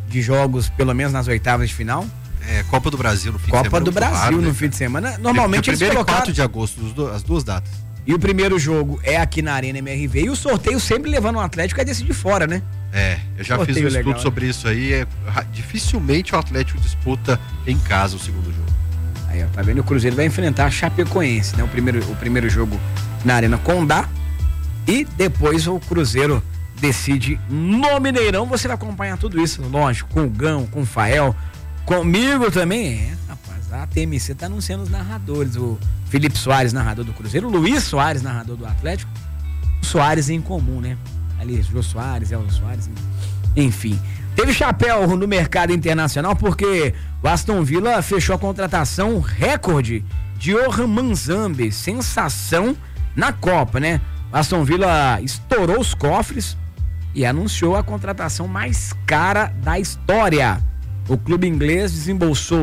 de jogos, pelo menos nas oitavas de final. Copa do Brasil no fim de semana. Copa do Brasil no fim de semana. Normalmente eles colocaram... 4 de agosto, as duas datas. E o primeiro jogo é aqui na Arena MRV, e o sorteio sempre levando o Atlético a decidir fora, né? Eu já fiz um estudo sobre isso aí. Dificilmente o Atlético disputa em casa o segundo jogo. Aí, ó, tá vendo? O Cruzeiro vai enfrentar a Chapecoense, né? O primeiro jogo na Arena Condá, e depois o Cruzeiro decide no Mineirão. Você vai acompanhar tudo isso, lógico, com o Gão, com o Fael, comigo também. Rapaz, a TMC tá anunciando os narradores, o Felipe Soares, narrador do Cruzeiro, o Luiz Soares, narrador do Atlético, o Soares em comum, né? Ali, Jô Soares, Elton Soares, enfim. Teve chapéu no mercado internacional porque o Aston Villa fechou a contratação recorde de Orhan Manzambi, sensação na Copa, né? O Aston Villa estourou os cofres e anunciou a contratação mais cara da história. O clube inglês desembolsou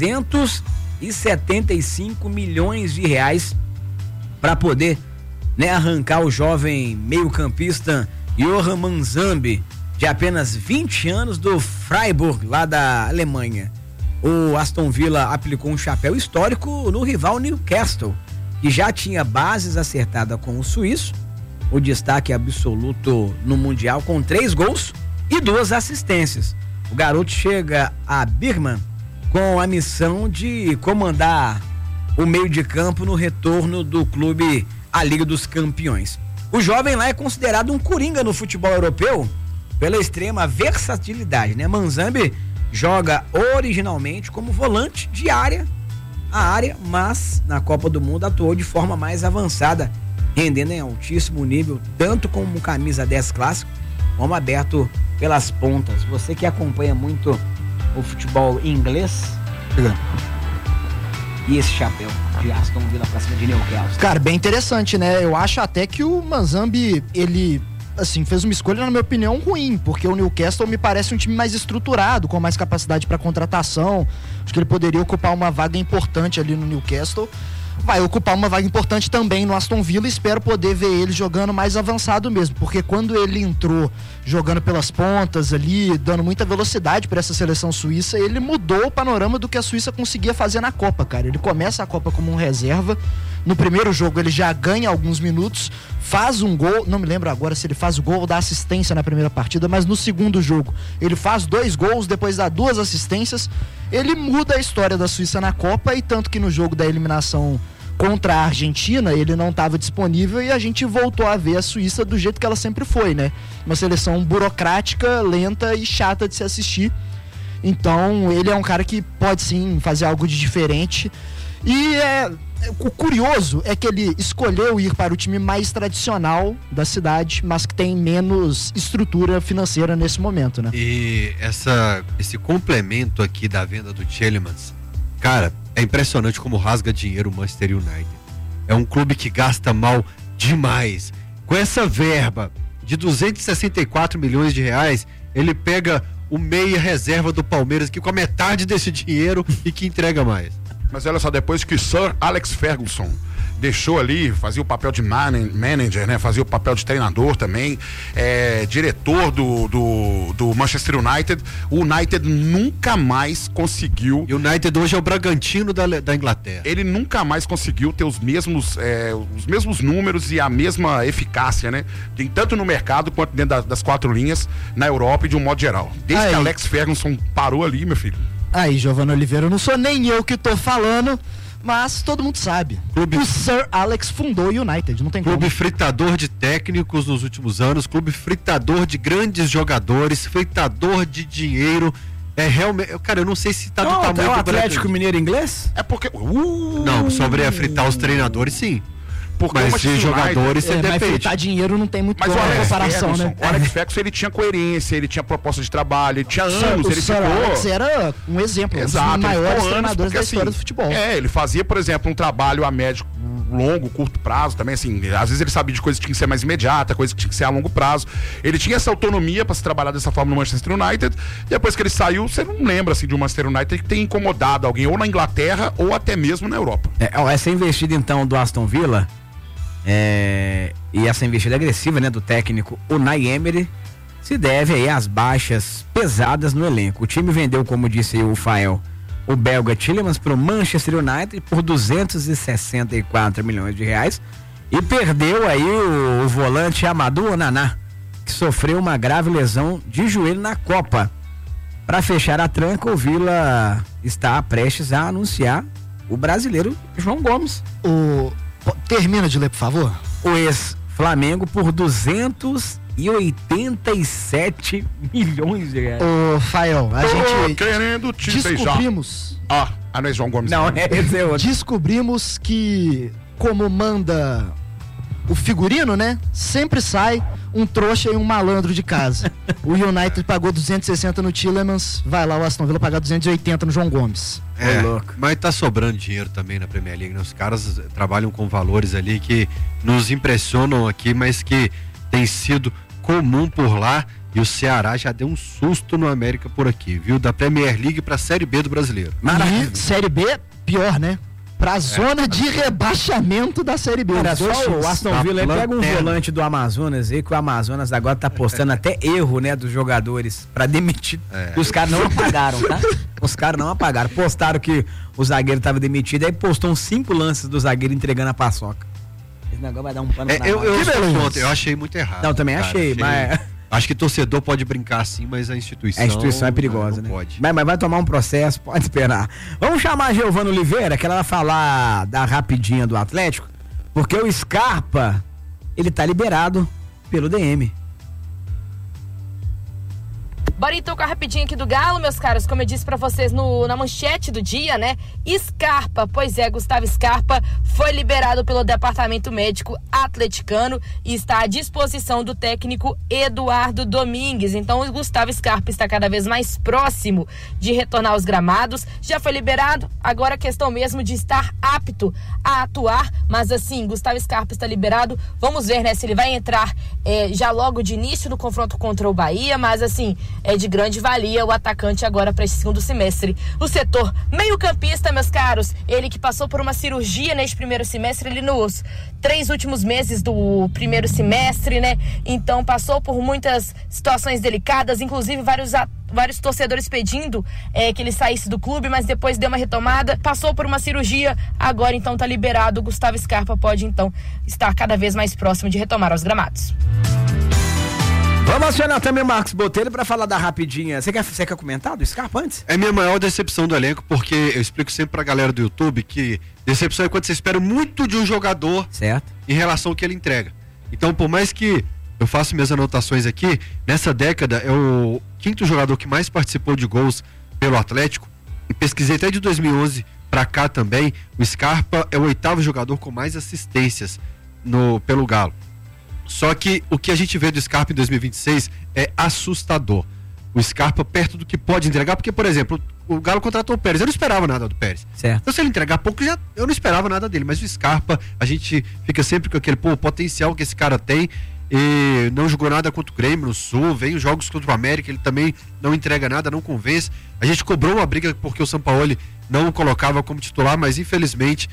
375 milhões de reais para poder, né, arrancar o jovem meio-campista Orhan Manzambi, de apenas 20 anos, do Freiburg, lá da Alemanha. O Aston Villa aplicou um chapéu histórico no rival Newcastle, que já tinha bases acertadas com o suíço, o destaque absoluto no Mundial, com 3 gols e 2 assistências. O garoto chega a Birmingham com a missão de comandar o meio de campo no retorno do clube à Liga dos Campeões. O jovem lá é considerado um coringa no futebol europeu pela extrema versatilidade, né? Manzambi joga originalmente como volante de área a área, mas na Copa do Mundo atuou de forma mais avançada, rendendo em altíssimo nível, tanto como camisa 10 clássico, como aberto pelas pontas. Você que acompanha muito o futebol inglês, e esse chapéu de Aston Villa pra cima de Newcastle? Cara, bem interessante, né? Eu acho até que o Manzambi, ele, assim, fez uma escolha, na minha opinião, ruim, porque o Newcastle me parece um time mais estruturado, com mais capacidade para contratação. Acho que ele poderia ocupar uma vaga importante ali no Newcastle. Vai ocupar uma vaga importante também no Aston Villa, e espero poder ver ele jogando mais avançado mesmo, porque quando ele entrou jogando pelas pontas ali, dando muita velocidade para essa seleção suíça, ele mudou o panorama do que a Suíça conseguia fazer na Copa, cara. Ele começa a Copa como um reserva, no primeiro jogo ele já ganha alguns minutos, faz um gol, não me lembro agora se ele faz o gol ou dá assistência na primeira partida, mas no segundo jogo ele faz 2 gols, depois dá 2 assistências, ele muda a história da Suíça na Copa, e tanto que no jogo da eliminação contra a Argentina ele não estava disponível, e a gente voltou a ver a Suíça do jeito que ela sempre foi, né? Uma seleção burocrática, lenta e chata de se assistir. Então ele é um cara que pode sim fazer algo de diferente, e o curioso é que ele escolheu ir para o time mais tradicional da cidade, mas que tem menos estrutura financeira nesse momento, né? E esse complemento aqui da venda do Tielemans, cara, é impressionante como rasga dinheiro o Manchester United. É um clube que gasta mal demais. Com essa verba de 264 milhões de reais, ele pega o meia reserva do Palmeiras, que com a metade desse dinheiro e que entrega mais. Mas olha só, depois que Sir Alex Ferguson deixou ali, fazia o papel de manager, né? Fazia o papel de treinador também, diretor do Manchester United. O United nunca mais conseguiu. E o United hoje é o Bragantino da Inglaterra. Ele nunca mais conseguiu ter os mesmos números e a mesma eficácia, né? Tanto no mercado quanto dentro das 4 linhas na Europa e de um modo geral. Desde que Alex Ferguson parou ali, meu filho. Aí, Giovana Oliveira, não sou nem eu que tô falando, mas todo mundo sabe. O Sir Alex fundou o United, não tem como. Clube fritador de técnicos nos últimos anos, clube fritador de grandes jogadores, fritador de dinheiro. É realmente, cara, eu não sei se tá do tamanho do Atlético Mineiro inglês? É porque... Não, sobre fritar os treinadores, sim. Porque mas de jogadores você depende. Mas fritar dinheiro não tem muito comparação, né? O Alex Ferguson, ele tinha coerência, ele tinha proposta de trabalho, ele tinha anos, ele ficou... Alex era um exemplo, exato, um dos maiores treinadores da assim, história do futebol. Ele fazia, por exemplo, um trabalho a médio, longo, curto prazo também, assim, às vezes ele sabia de coisas que tinha que ser mais imediata, coisas que tinha que ser a longo prazo. Ele tinha essa autonomia para se trabalhar dessa forma no Manchester United. Depois que ele saiu, você não lembra, assim, de um Manchester United que tenha incomodado alguém ou na Inglaterra ou até mesmo na Europa. Essa investida, então, do Aston Villa... e essa investida agressiva, né, do técnico Unai Emery, se deve aí às baixas pesadas no elenco. O time vendeu, como disse o Fael, o belga Tielemans para o Manchester United por 264 milhões de reais e perdeu aí o volante Amadou Onaná, que sofreu uma grave lesão de joelho na Copa. Para fechar a tranca, o Vila está prestes a anunciar o brasileiro João Gomes. Termina de ler, por favor. O ex-Flamengo por 287 milhões de reais. Ô, Fael, a gente querendo te descobrimos. Não é João Gomes. Não, esse é outro. Descobrimos que, como manda o figurino, né? Sempre sai um trouxa e um malandro de casa. O United pagou 260 no Tielemans, vai lá o Aston Villa pagar 280 no João Gomes. Louco. Mas tá sobrando dinheiro também na Premier League, né? Os caras trabalham com valores ali que nos impressionam aqui, mas que tem sido comum por lá. E o Ceará já deu um susto no América por aqui, viu? Da Premier League pra Série B do Brasileiro. E Série B, pior, né? Pra zona de rebaixamento da Série B. Cara, só o Aston Villa aí pega um lanterna. volante do Amazonas aí, que o Amazonas agora tá postando até erro, né, dos jogadores pra demitir. E os caras não apagaram, tá? Os caras não apagaram. Postaram que o zagueiro tava demitido, aí postou uns 5 lances do zagueiro entregando a paçoca. Esse negócio vai dar um pano na Eu achei muito errado. Não, também achei, mas... Acho que torcedor pode brincar sim, mas a instituição é perigosa, né? Pode. Mas vai tomar um processo, pode esperar. Vamos chamar a Giovana Oliveira, que ela vai falar da rapidinha do Atlético, porque o Scarpa, ele tá liberado pelo DM. Bora então com a rapidinha aqui do Galo, meus caros. Como eu disse pra vocês na manchete do dia, né? Scarpa, Gustavo Scarpa foi liberado pelo departamento médico atleticano e está à disposição do técnico Eduardo Domingues. Então o Gustavo Scarpa está cada vez mais próximo de retornar aos gramados. Já foi liberado, agora a questão mesmo de estar apto a atuar. Mas assim, Gustavo Scarpa está liberado. Vamos ver, né, se ele vai entrar já logo de início no confronto contra o Bahia. Mas assim, é de grande valia o atacante agora para esse segundo semestre. O setor meio-campista, meus caros, ele que passou por uma cirurgia neste primeiro semestre, ele nos 3 últimos meses do primeiro semestre, né? Então passou por muitas situações delicadas, inclusive vários torcedores pedindo que ele saísse do clube, mas depois deu uma retomada, passou por uma cirurgia, agora então tá liberado. O Gustavo Scarpa pode então estar cada vez mais próximo de retomar aos gramados. Vamos acionar também o Marcos Botelho para falar da rapidinha. Você quer comentar do Scarpa antes? É minha maior decepção do elenco, porque eu explico sempre pra galera do YouTube que decepção é quando você espera muito de um jogador, certo, em relação ao que ele entrega. Então, por mais que eu faça minhas anotações aqui, nessa década é o 5º jogador que mais participou de gols pelo Atlético, e pesquisei até de 2011 pra cá também, o Scarpa é o 8º jogador com mais assistências pelo Galo. Só que o que a gente vê do Scarpa em 2026 é assustador. O Scarpa perto do que pode entregar, porque, por exemplo, o Galo contratou o Pérez, eu não esperava nada do Pérez. Certo. Então se ele entregar pouco, eu não esperava nada dele, mas o Scarpa, a gente fica sempre com aquele potencial que esse cara tem, e não jogou nada contra o Grêmio no Sul, vem os jogos contra o América, ele também não entrega nada, não convence. A gente cobrou uma briga porque o Sampaoli não o colocava como titular, mas infelizmente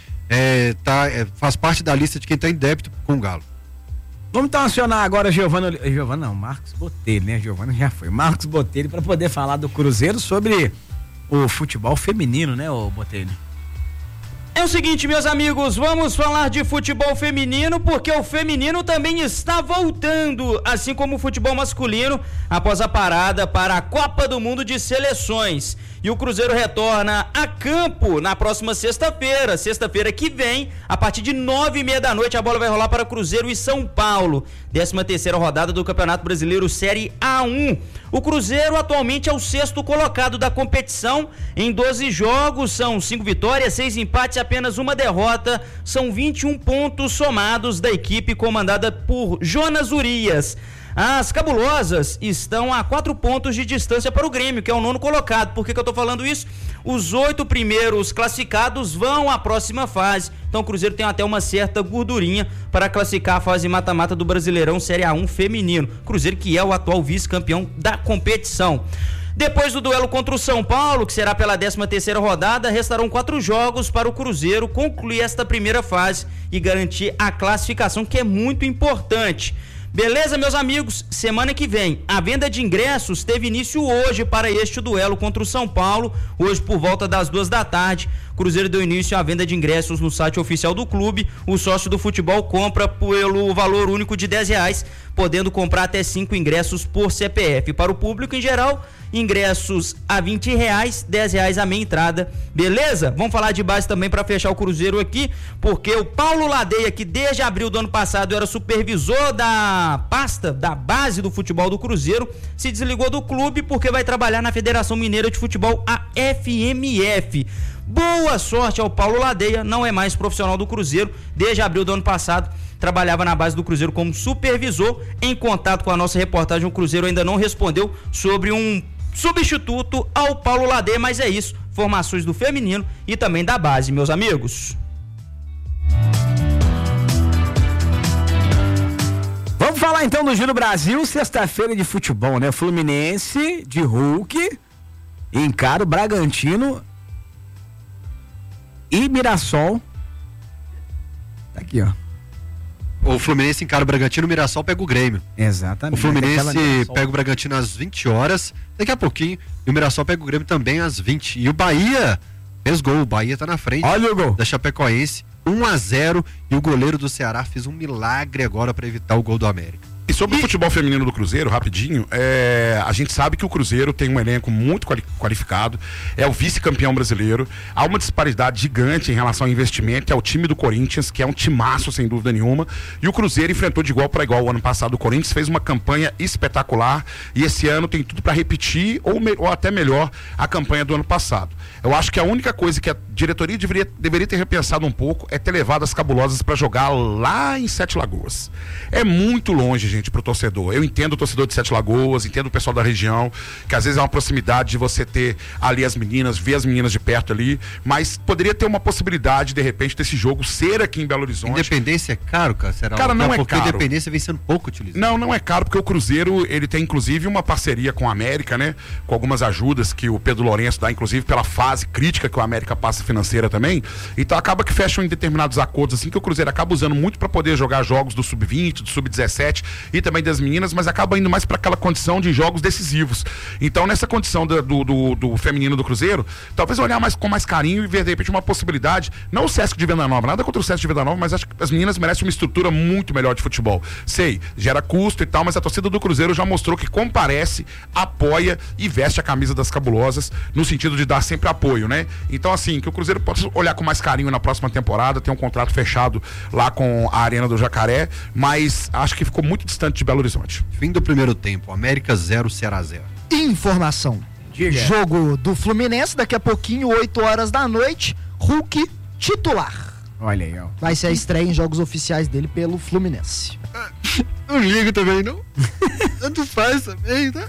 faz parte da lista de quem está em débito com o Galo. Vamos então acionar agora Marcos Botelho, né? Giovana já foi. Marcos Botelho para poder falar do Cruzeiro sobre o futebol feminino, né, ô Botelho? É o seguinte, meus amigos, vamos falar de futebol feminino, porque o feminino também está voltando, assim como o futebol masculino, após a parada para a Copa do Mundo de Seleções. E o Cruzeiro retorna a campo na próxima sexta-feira que vem, a partir de 9h30 da noite, a bola vai rolar para Cruzeiro e São Paulo. 13ª rodada do Campeonato Brasileiro Série A1. O Cruzeiro atualmente é o 6º colocado da competição. Em 12 jogos, são 5 vitórias, 6 empates e apenas uma derrota. São 21 pontos somados da equipe comandada por Jonas Urias. As cabulosas estão a 4 pontos de distância para o Grêmio, que é o 9º colocado. Por que eu tô falando isso? Os 8 primeiros classificados vão à próxima fase. Então o Cruzeiro tem até uma certa gordurinha para classificar a fase mata-mata do Brasileirão Série A1 feminino. Cruzeiro que é o atual vice-campeão da competição. Depois do duelo contra o São Paulo, que será pela 13ª rodada, restarão 4 jogos para o Cruzeiro concluir esta primeira fase e garantir a classificação, que é muito importante. Beleza, meus amigos? Semana que vem, a venda de ingressos teve início hoje para este duelo contra o São Paulo, hoje por volta das 14h. Cruzeiro deu início à venda de ingressos no site oficial do clube. O sócio do futebol compra pelo valor único de R$10, podendo comprar até 5 ingressos por CPF. Para o público em geral, ingressos a R$20, R$10 a meia entrada. Beleza? Vamos falar de base também para fechar o Cruzeiro aqui, porque o Paulo Ladeia, que desde abril do ano passado era supervisor da pasta da base do futebol do Cruzeiro, se desligou do clube porque vai trabalhar na Federação Mineira de Futebol, a FMF. Boa sorte ao Paulo Ladeia, não é mais profissional do Cruzeiro, desde abril do ano passado trabalhava na base do Cruzeiro como supervisor. Em contato com a nossa reportagem, o Cruzeiro ainda não respondeu sobre um substituto ao Paulo Ladeia, mas é isso, formações do feminino e também da base, meus amigos. Vamos falar então do Giro Brasil, sexta-feira de futebol, né? Fluminense de Hulk encara o Bragantino e Mirassol. Tá aqui, ó. O Fluminense encara o Bragantino, o Mirassol pega o Grêmio. Exatamente. O Fluminense pega o Bragantino às 20 horas, daqui a pouquinho, e o Mirassol pega o Grêmio também às 20. E o Bahia fez gol, o Bahia tá na frente. Olha o gol da Chapecoense, 1-0, e o goleiro do Ceará fez um milagre agora para evitar o gol do América. E sobre o futebol feminino do Cruzeiro, rapidinho, a gente sabe que o Cruzeiro tem um elenco muito qualificado, é o vice-campeão brasileiro, há uma disparidade gigante em relação ao investimento, que é o time do Corinthians, que é um timaço sem dúvida nenhuma, e o Cruzeiro enfrentou de igual para igual o ano passado. O Corinthians fez uma campanha espetacular e esse ano tem tudo para repetir ou até melhor a campanha do ano passado. Eu acho que a única coisa que a diretoria deveria ter repensado um pouco é ter levado as Cabulosas para jogar lá em Sete Lagoas. É muito longe, gente, pro torcedor. Eu entendo o torcedor de Sete Lagoas, entendo o pessoal da região, que às vezes é uma proximidade de você ter ali as meninas, ver as meninas de perto ali, mas poderia ter uma possibilidade, de repente, desse jogo ser aqui em Belo Horizonte. Independência é caro, cara? Será? Cara, não é porque caro. Independência vem sendo pouco utilizado. Não é caro, porque o Cruzeiro, ele tem inclusive uma parceria com a América, né? Com algumas ajudas que o Pedro Lourenço dá, inclusive pela fase crítica que o América passa financeira também. Então acaba que fecham em determinados acordos assim, que o Cruzeiro acaba usando muito para poder jogar jogos do Sub-20, do Sub-17 e também das meninas, mas acaba indo mais para aquela condição de jogos decisivos. Então nessa condição do feminino do Cruzeiro, talvez olhar com mais carinho e ver de repente uma possibilidade, não o Sesc de Venda Nova, nada contra o Sesc de Venda Nova, mas acho que as meninas merecem uma estrutura muito melhor de futebol. Sei, gera custo e tal, mas a torcida do Cruzeiro já mostrou que comparece, apoia e veste a camisa das Cabulosas, no sentido de dar sempre apoio, né? Então assim, que o Cruzeiro possa olhar com mais carinho na próxima temporada, tem um contrato fechado lá com a Arena do Jacaré, mas acho que ficou muito distante de Belo Horizonte. Fim do primeiro tempo, América 0, Ceará 0. Informação. Diga. Jogo do Fluminense, daqui a pouquinho, 8 horas da noite, Hulk titular. Olha aí, ó. Vai ser a estreia em jogos oficiais dele pelo Fluminense. Não ligo também, não. Tanto faz também, tá?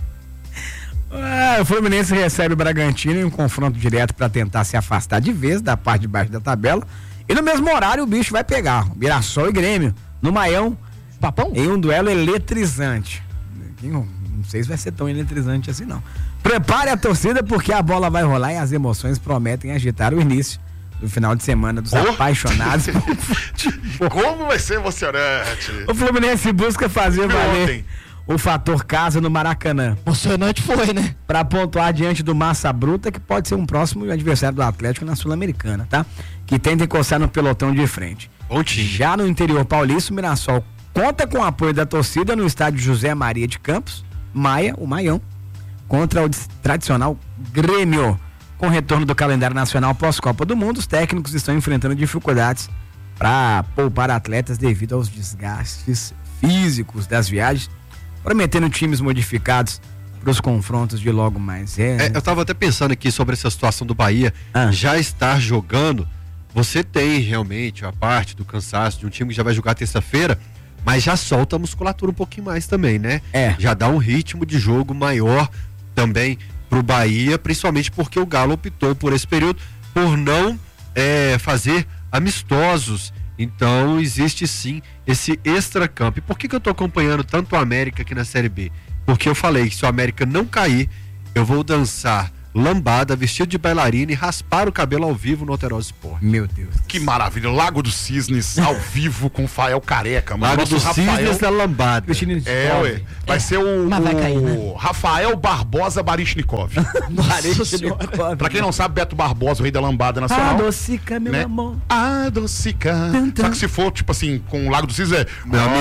O Fluminense recebe o Bragantino em um confronto direto para tentar se afastar de vez da parte de baixo da tabela. E no mesmo horário o bicho vai pegar Mirassol e Grêmio no Maião, Papão? em um duelo eletrizante. Não sei se vai ser tão eletrizante assim, não. Prepare a torcida porque a bola vai rolar e as emoções prometem agitar o início do final de semana dos apaixonados. Como vai ser emocionante? O Fluminense busca fazer valer Ontem. o fator casa no Maracanã Emocionante foi, né? para pontuar diante do Massa Bruta, que pode ser um próximo adversário do Atlético na Sul-Americana, tá? Que tenta encostar no pelotão de frente. Bom time. Já no interior paulista, o Mirassol conta com o apoio da torcida no estádio José Maria de Campos, o Maião, contra o tradicional Grêmio. Com o retorno do calendário nacional pós-Copa do Mundo, os técnicos estão enfrentando dificuldades para poupar atletas devido aos desgastes físicos das viagens, prometendo times modificados para os confrontos de logo mais. Eu tava até pensando aqui sobre essa situação do Bahia já estar jogando. Você tem realmente a parte do cansaço de um time que já vai jogar terça-feira, mas já solta a musculatura um pouquinho mais também, né? Já dá um ritmo de jogo maior também pro Bahia, principalmente porque o Galo optou por esse período por não fazer amistosos. Então existe sim esse extracampo. E por que eu tô acompanhando tanto o América aqui na Série B? Porque eu falei que se o América não cair, eu vou dançar lambada, vestido de bailarina e raspar o cabelo ao vivo no Alterosa Sport. Meu Deus. Que maravilha. Lago dos Cisnes, ao vivo com o Fael Careca, mano. Lago Nosso dos Cisnes da lambada. Cristina de É, Skov. ué. Vai ser o, Mas vai cair, né? o Rafael Barbosa Barishnikov. Nossa senhora. Pra quem não sabe, Beto Barbosa, o rei da lambada nacional. Adocica, meu Né? amor. Adocica. Só que se for, tipo assim, com o Lago dos Cisnes, é Meu amigo.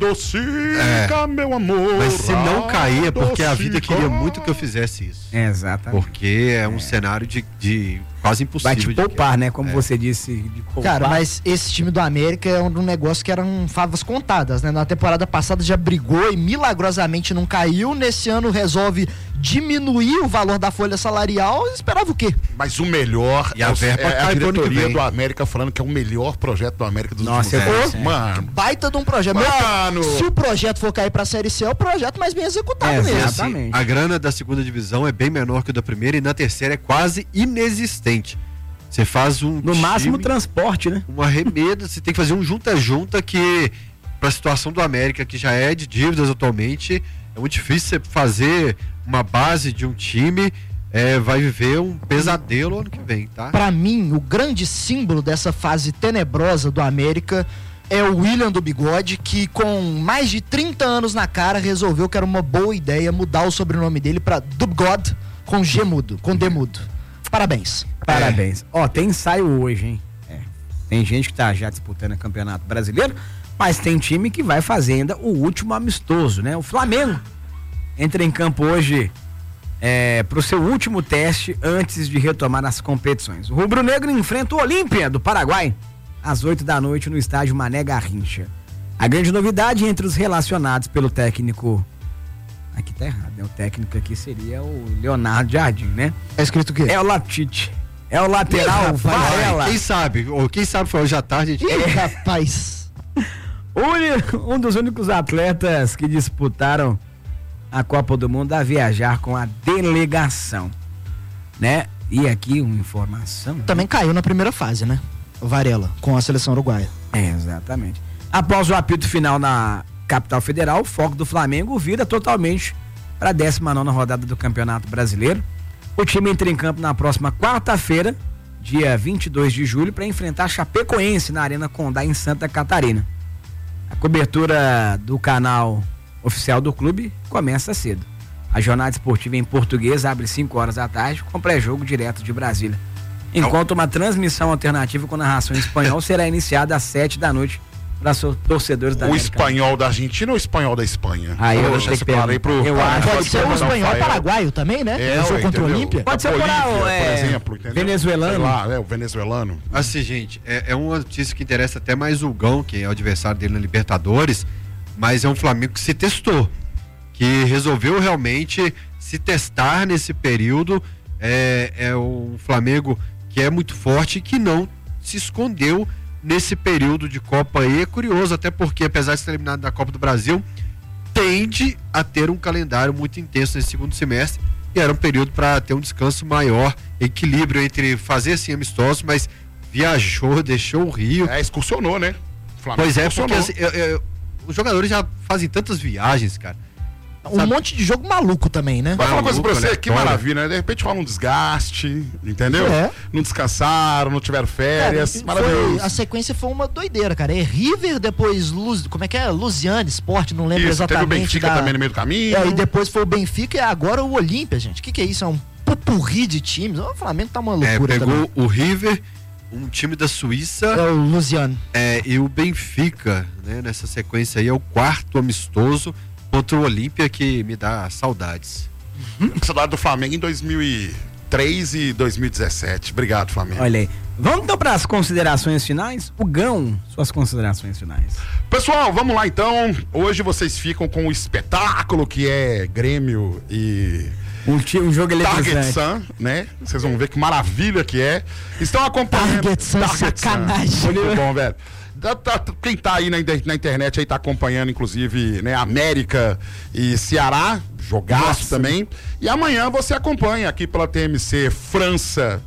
Adocica, meu amor. Mas se não cair é porque a vida adocica. queria muito que eu fizesse isso. Exatamente. Porque é um cenário de quase Vai impossível. te poupar, né? Como você disse, de poupar. Cara, mas esse time do América é um negócio que eram favas contadas, né? Na temporada passada já brigou e milagrosamente não caiu. Nesse ano resolve diminuir o valor da folha salarial. Esperava o quê? Mas o melhor E a verba a cai pro ano que diretoria vem. do América falando que é o melhor projeto do América dos Nossa, últimos eu anos. tô- Mano, Baita de um projeto. Mano! Se o projeto for cair pra Série C, é o projeto mais bem executado É, mesmo. exatamente. A grana da segunda divisão é bem menor que a da primeira e na terceira é quase inexistente. Você faz um No máximo, time, transporte, né? uma remeda, você tem que fazer um junta-junta que, pra situação do América, que já é de dívidas atualmente, é muito difícil você fazer uma base de um time, vai viver um pesadelo ano que vem, tá? Pra mim, o grande símbolo dessa fase tenebrosa do América é o William do Bigode, que com mais de 30 anos na cara resolveu que era uma boa ideia mudar o sobrenome dele pra Dubgod com G mudo, com D mudo. Parabéns. Parabéns. Ó, tem ensaio hoje, hein? Tem gente que tá já disputando o Campeonato Brasileiro, mas tem time que vai fazer ainda o último amistoso, né? O Flamengo entra em campo hoje pro seu último teste antes de retomar as competições. O Rubro Negro enfrenta o Olímpia do Paraguai às 8 da noite no estádio Mané Garrincha. A grande novidade entre os relacionados pelo técnico... Aqui tá errado, né? O técnico aqui seria o Leonardo Jardim, né? É escrito o quê? É o Latite. É o lateral Varela. Quem sabe foi hoje à tarde, gente. Ih, rapaz. Um dos únicos atletas que disputaram a Copa do Mundo a viajar com a delegação, né? E aqui uma informação. Também caiu na primeira fase, né? O Varela, com a seleção uruguaia. Exatamente. Após o apito final na capital federal, o foco do Flamengo vira totalmente para a 19ª rodada do Campeonato Brasileiro. O time entra em campo na próxima quarta-feira, dia 22 de julho, para enfrentar a Chapecoense na Arena Condá, em Santa Catarina. A cobertura do canal oficial do clube começa cedo. A jornada esportiva em português abre 5 horas da tarde, com pré-jogo direto de Brasília. Enquanto uma transmissão alternativa com narração em espanhol será iniciada às 7 da noite para os torcedores da o América. espanhol da Argentina ou o espanhol da Espanha? Aí eu vou vou deixar ter isso que claro aí pro... eu acho Pode ser o mandar espanhol Fael. paraguaio também, né? É, O jogo ué, contra o entendeu? Olímpia. Pode ser Bolívia, por exemplo, entendeu? venezuelano. Sei lá, o venezuelano. Assim, gente, é uma notícia que interessa até mais o Gão, que é o adversário dele na Libertadores, mas é um Flamengo que se testou, que resolveu realmente se testar nesse período. É um Flamengo que é muito forte e que não se escondeu nesse período de Copa aí. É curioso, até porque, apesar de ser eliminado da Copa do Brasil, tende a ter um calendário muito intenso nesse segundo semestre, e era um período para ter um descanso maior, equilíbrio entre fazer assim amistosos, mas viajou, deixou o Rio. Excursionou, né? O Flamengo Pois é, porque excursionou. assim, os jogadores já fazem tantas viagens, cara. Um monte de jogo maluco também, né? Mas falar uma coisa pra Maluco, você, que aleatório. maravilha, né? De repente rola um desgaste, entendeu? É. Não descansaram, não tiveram férias. Cara, Maravilhoso. a sequência foi uma doideira, cara. É River, depois como é que é? Luziane Sport, não lembro Isso, teve o exatamente. Benfica também no meio do caminho. E depois foi o Benfica e agora o Olímpia, gente. O que é isso? É um pupurri de times. O Flamengo tá uma loucura Pegou também. o River, um time da Suíça, É o Luziane. e o Benfica, né? Nessa sequência aí é o quarto amistoso contra o Olímpia, que me dá saudades. Saudade do Flamengo em 2003 e 2017. Obrigado, Flamengo. Olha aí. Vamos então para as considerações finais? O Gão, suas considerações finais. Pessoal, vamos lá então. Hoje vocês ficam com o espetáculo que é Grêmio e Um jogo Target eletrizante. Sun, né? Vocês vão ver que maravilha que é. Estão acompanhando. Target Sun, sacanagem. Muito bom, velho. Quem tá aí na internet aí tá acompanhando, inclusive, né, América e Ceará, jogaço também. E amanhã você acompanha aqui pela TMC França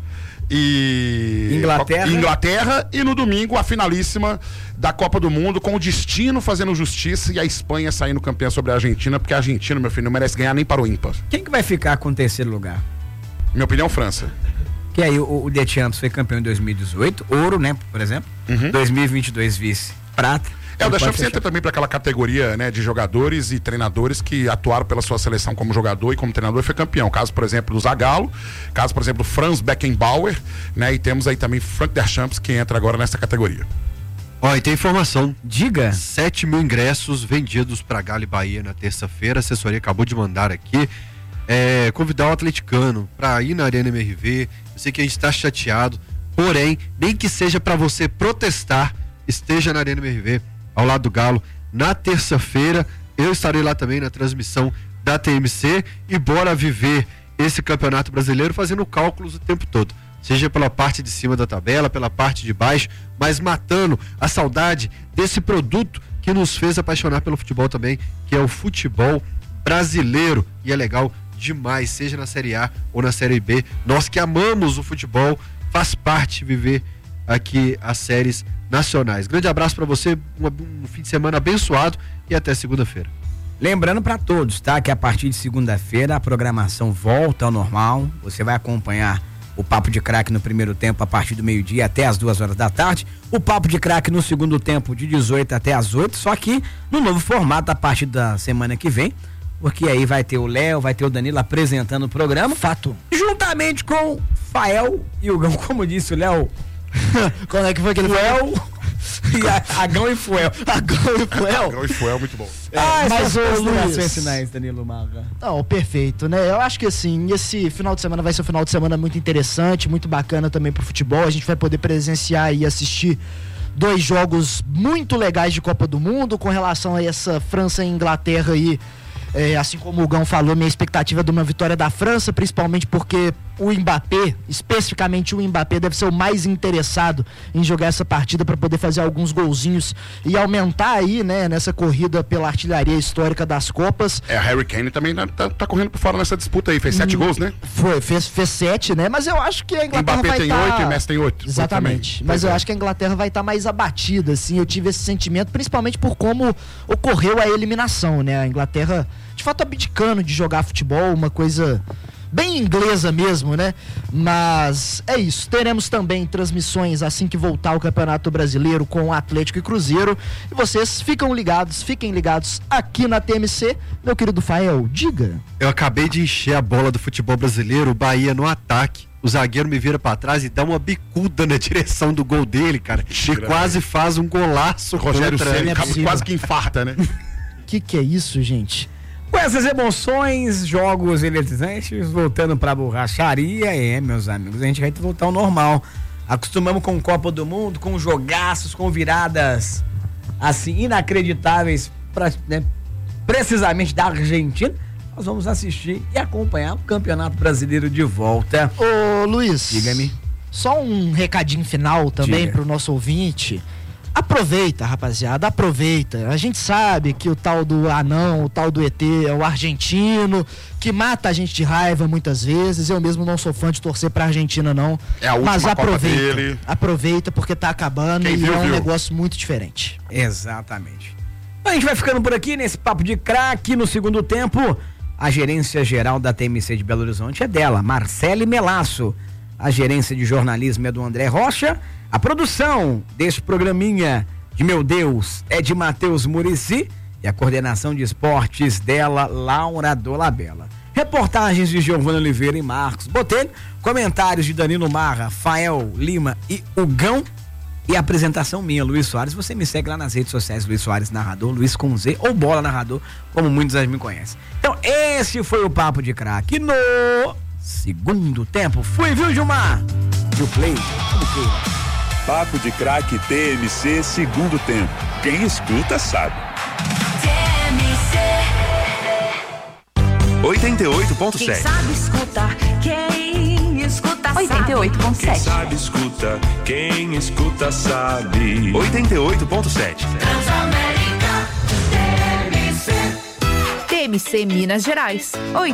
e Inglaterra, e no domingo a finalíssima da Copa do Mundo, com o Destino fazendo justiça e a Espanha saindo campeã sobre a Argentina, porque a Argentina, meu filho, não merece ganhar nem para o ímpar. Quem que vai ficar com o terceiro lugar? Minha opinião, França. Que aí o Deschamps foi campeão em 2018, ouro, né, por exemplo. 2022 vice, prata. O Deschamps entra também para aquela categoria, né, de jogadores e treinadores que atuaram pela sua seleção como jogador e como treinador e foi campeão. Caso, por exemplo, do Zagallo, caso, por exemplo, do Franz Beckenbauer, né, e temos aí também Frank Deschamps que entra agora nessa categoria. Ó, e tem informação. Diga. 7 mil ingressos vendidos para Galo e Bahia na terça-feira. A assessoria acabou de mandar aqui. Convidar o atleticano para ir na Arena MRV. Eu sei que a gente está chateado, porém, nem que seja para você protestar, esteja na Arena MRV ao lado do Galo na terça-feira. Eu estarei lá também na transmissão da TMC e bora viver esse Campeonato Brasileiro fazendo cálculos o tempo todo, seja pela parte de cima da tabela, pela parte de baixo, mas matando a saudade desse produto que nos fez apaixonar pelo futebol também, que é o futebol brasileiro. E é legal demais, seja na Série A ou na Série B. Nós que amamos o futebol, faz parte viver aqui as séries nacionais. Grande abraço para você, um fim de semana abençoado e até segunda-feira. Lembrando para todos, tá? Que a partir de segunda-feira a programação volta ao normal. Você vai acompanhar o Papo de Craque no primeiro tempo a partir do meio-dia até as 2h da tarde. O Papo de Craque no segundo tempo de 18 até as 8, só que no novo formato a partir da semana que vem, porque aí vai ter o Léo, vai ter o Danilo apresentando o programa. Fato. Juntamente com Fael e o Gão, como disse o Léo. Quando é que foi que ele Fuel e Agão e Fuel. Agão e Fuel. Agão e Fuel, muito bom. Mas o Luiz... finais, Danilo Marra. Não, perfeito, né? Eu acho que assim, esse final de semana vai ser um final de semana muito interessante, muito bacana também pro futebol. A gente vai poder presenciar e assistir 2 jogos muito legais de Copa do Mundo com relação a essa França e Inglaterra aí. Assim como o Gão falou, minha expectativa é de uma vitória da França, principalmente porque o Mbappé, especificamente o Mbappé, deve ser o mais interessado em jogar essa partida para poder fazer alguns golzinhos e aumentar aí, né, nessa corrida pela artilharia histórica das Copas. A Harry Kane também tá correndo por fora nessa disputa aí, fez 7 gols, né? Fez 7, né? Mas eu acho que a Inglaterra Mbappé vai tem 8 e Messi tem 8. Exatamente. Mas eu acho que a Inglaterra vai estar mais abatida, assim. Eu tive esse sentimento, principalmente por como ocorreu a eliminação, né? A Inglaterra, de fato, abdicando de jogar futebol, uma coisa bem inglesa mesmo, né? Mas é isso, teremos também transmissões assim que voltar o Campeonato Brasileiro com Atlético e Cruzeiro, e vocês fiquem ligados aqui na TMC. Meu querido Fael, diga. Eu acabei de encher a bola do futebol brasileiro, o Bahia no ataque, o zagueiro me vira pra trás e dá uma bicuda na direção do gol dele, cara, e quase faz um golaço. Rogério contra Ceni ele. quase que infarta, né? Que é isso, gente? Com essas emoções, jogos eletrizantes, voltando pra borracharia, meus amigos, a gente vai voltar ao normal. Acostumamos com Copa do Mundo, com jogaços, com viradas, assim, inacreditáveis, precisamente da Argentina. Nós vamos assistir e acompanhar o Campeonato Brasileiro de volta. Ô, Luiz. Diga-me. Só um recadinho final também pro nosso ouvinte. Aproveita, rapaziada, aproveita. A gente sabe que o tal do anão, o tal do ET é o argentino, que mata a gente de raiva muitas vezes. Eu mesmo não sou fã de torcer pra Argentina, não. É a última Mas Copa dele. Aproveita porque tá acabando. Quem e viu, é um viu. negócio muito diferente. Exatamente. A gente vai ficando por aqui nesse Papo de Craque. No segundo tempo, a gerência geral da TMC de Belo Horizonte é dela, Marcele Melasso. A gerência de jornalismo é do André Rocha. A produção deste programinha de meu Deus é de Matheus Muricy e a coordenação de esportes dela, Laura Dolabella. Reportagens de Giovana Oliveira e Marcos Botelho, comentários de Danilo Marra, Fael Lima e Hugão e a apresentação minha, Luiz Soares. Você me segue lá nas redes sociais, Luiz Soares Narrador, Luiz com Z ou Bola Narrador, como muitos me conhecem. Então esse foi o Papo de Craque no segundo tempo. Fui, viu, Gilmar? E o play, como queira. Papo de Craque TMC segundo tempo. Quem escuta sabe. TMC 88.7. Quem sabe escutar, quem escuta sabe. 88.7. Quem sabe escuta, quem escuta sabe. 88.7. Transamérica TMC Minas Gerais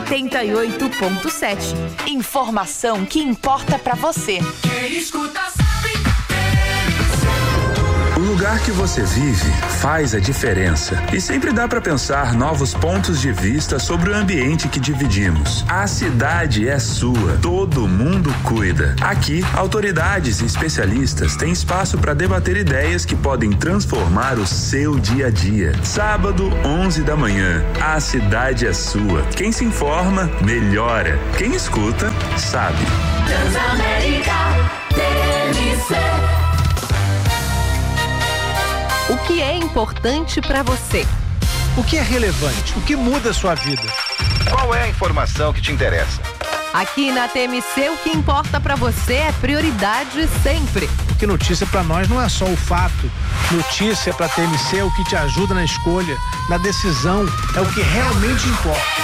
88.7. Informação que importa pra você. Quem escuta sabe. lugar que você vive faz a diferença. E sempre dá para pensar novos pontos de vista sobre o ambiente que dividimos. A cidade é sua, todo mundo cuida. Aqui, autoridades e especialistas têm espaço para debater ideias que podem transformar o seu dia a dia. Sábado, 11 da manhã. A cidade é sua. Quem se informa, melhora. Quem escuta, sabe. Transamérica TMC. O que é importante para você? O que é relevante? O que muda a sua vida? Qual é a informação que te interessa? Aqui na TMC, o que importa para você é prioridade sempre. Porque notícia para nós não é só o fato. Notícia para TMC é o que te ajuda na escolha, na decisão, é o que realmente importa.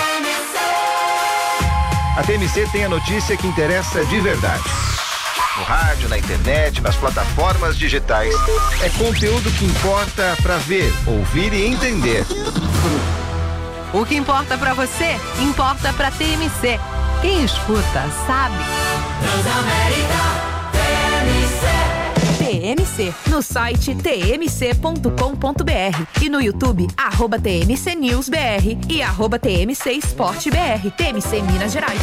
A TMC tem a notícia que interessa de verdade. No rádio, na internet, nas plataformas digitais. É conteúdo que importa para ver, ouvir e entender. O que importa para você, importa para TMC. Quem escuta, sabe. Transamérica TMC, no site tmc.com.br e no YouTube, @TMC News BR e @TMC Esporte BR, TMC Minas Gerais.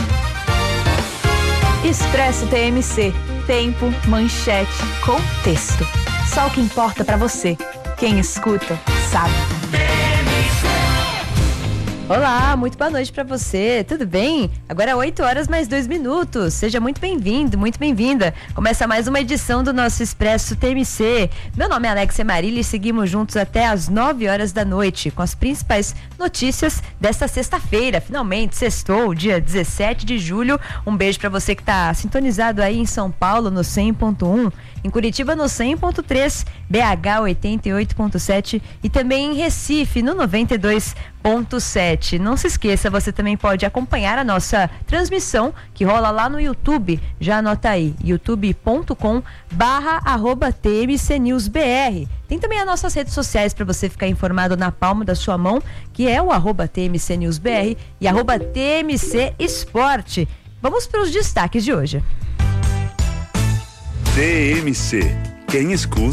Expresso TMC, tempo, manchete, contexto. Só o que importa pra você. Quem escuta, sabe. Olá, muito boa noite pra você, tudo bem? Agora 8h mais 2 minutos, seja muito bem-vindo, muito bem-vinda. Começa mais uma edição do nosso Expresso TMC. Meu nome é Alexia Marília e seguimos juntos até às 9h da noite com as principais notícias desta sexta-feira. Finalmente, sextou, dia 17 de julho. Um beijo pra você que tá sintonizado aí em São Paulo no 100.1, em Curitiba no 100.3, BH 88.7 e também em Recife no 92.7. Não se esqueça, você também pode acompanhar a nossa transmissão que rola lá no YouTube. Já anota aí, youtube.com/@TMC News BR. Tem também as nossas redes sociais para você ficar informado na palma da sua mão, que é o @TMC News BR e @TMC Esporte. Vamos para os destaques de hoje. TMC. Quem escuta